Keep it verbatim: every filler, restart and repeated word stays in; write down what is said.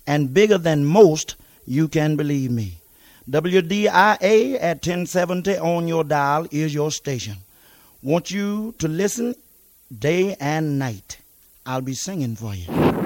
and bigger than most, you can believe me. W D I A at ten seventy on your dial is your station. Want you to listen day and night. I'll be singing for you.